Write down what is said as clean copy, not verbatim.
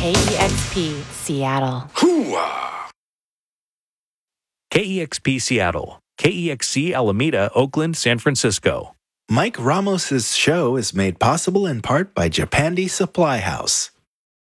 KEXP Seattle. Hooah! KEXP Seattle, KEXC Alameda, Oakland, San Francisco. Mike Ramos' show is made possible in part by Japandi Supply House.